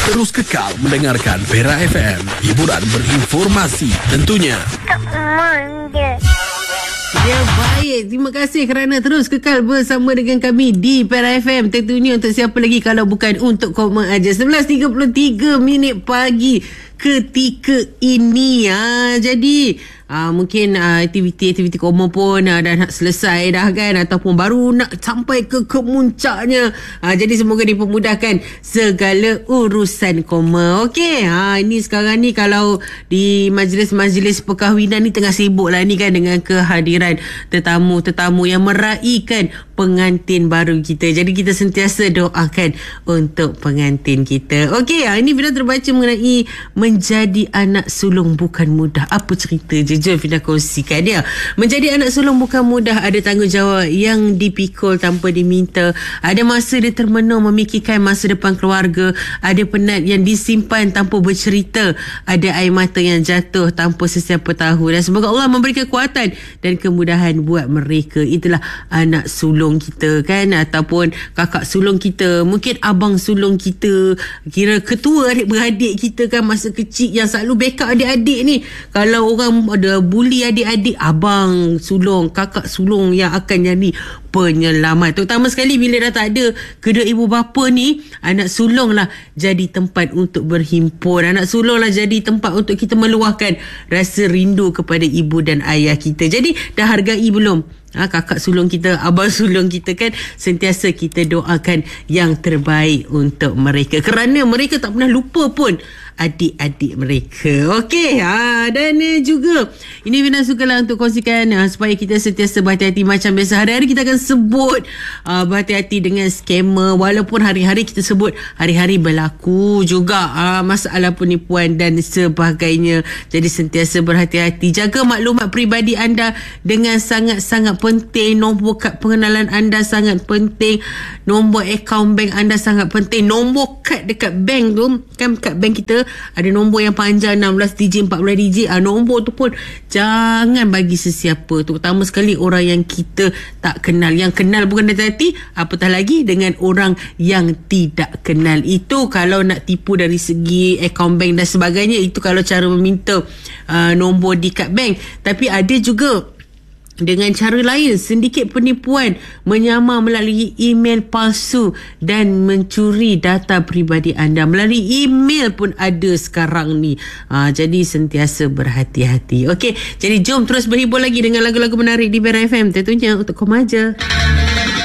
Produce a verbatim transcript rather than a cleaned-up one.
Terus kekal mendengarkan Pera F M. Hiburan berinformasi tentunya. Tak manja. Ya, baik. Terima kasih kerana terus kekal bersama dengan kami di Pera F M. Tentunya untuk siapa lagi kalau bukan untuk Koma aja. sebelas tiga puluh tiga minit pagi ketika ini. Ha. Jadi Uh, mungkin uh, aktiviti-aktiviti Koma pun uh, dah nak selesai dah kan, ataupun baru nak sampai ke kemuncaknya. Uh, jadi semoga dipermudahkan segala urusan Koma. Okey, ha, ini sekarang ni kalau di majlis-majlis perkahwinan ni tengah sibuk lah ni kan dengan kehadiran tetamu-tetamu yang meraihkan pengantin baru kita. Jadi kita sentiasa doakan untuk pengantin kita. Okey, ha, ini Fina terbaca mengenai menjadi anak sulung bukan mudah. Apa cerita je? Jom Fina kongsikan dia. Menjadi anak sulung bukan mudah. Ada tanggungjawab yang dipikul tanpa diminta. Ada masa dia termenung memikirkan masa depan keluarga. Ada penat yang disimpan tanpa bercerita. Ada air mata yang jatuh tanpa sesiapa tahu. Dan semoga Allah memberi kekuatan dan kemudahan buat mereka. Itulah anak sulung kita kan, ataupun kakak sulung kita, mungkin abang sulung kita, kira ketua adik-beradik kita kan masa kecil yang selalu backup adik-adik ni. Kalau orang ada bully adik-adik, abang sulung, kakak sulung yang akan jadi penyelamat. Terutama sekali bila dah tak ada kedua ibu bapa ni, anak sulung lah jadi tempat untuk berhimpun. Anak sulung lah jadi tempat untuk kita meluahkan rasa rindu kepada ibu dan ayah kita. Jadi dah hargai belum? Ha, kakak sulung kita, abang sulung kita kan, sentiasa kita doakan yang terbaik untuk mereka. Kerana mereka tak pernah lupa pun adik-adik mereka. Okey, ha, dan uh, juga ini Fina sukalah untuk kongsikan uh, supaya kita sentiasa berhati-hati. Macam biasa, hari-hari kita akan sebut uh, berhati-hati dengan scammer. Walaupun hari-hari kita sebut hari-hari berlaku juga uh, masalah penipuan dan sebagainya. Jadi sentiasa berhati-hati. Jaga maklumat peribadi anda dengan sangat-sangat penting. Nombor kad pengenalan anda sangat penting. Nombor akaun bank anda sangat penting. Nombor kad dekat bank tu, kan kad bank kita ada nombor yang panjang enam belas digit, empat belas digit. Ah, nombor tu pun jangan bagi sesiapa, terutama sekali orang yang kita tak kenal. Yang kenal bukan dari hati, apatah lagi dengan orang yang tidak kenal. Itu kalau nak tipu dari segi akaun bank dan sebagainya. Itu kalau cara meminta uh, nombor di kad bank. Tapi ada juga dengan cara lain, sedikit penipuan menyamar melalui email palsu dan mencuri data peribadi anda. Melalui email pun ada sekarang ni. Ha, jadi sentiasa berhati-hati. Okey, jadi jom terus berhibur lagi dengan lagu-lagu menarik di Pera F M. Tentunya untuk Koma aja.